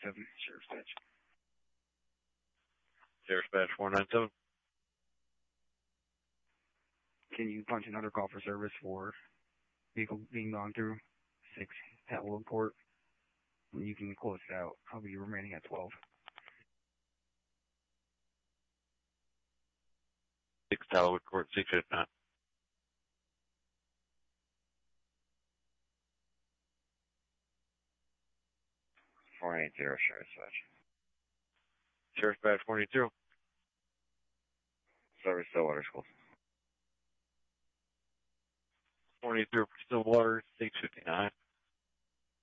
497, Sheriff's Badge. Sheriff's Badge 497. Can you punch another call for service for vehicle being gone through 6 Talwood Court? And you can close it out. I'll be remaining at 12. 6 Talwood Court, 659. Sheriff's Badge. Sheriff's Badge 42. Service Stillwater Schools. 42 for Stillwater, 659.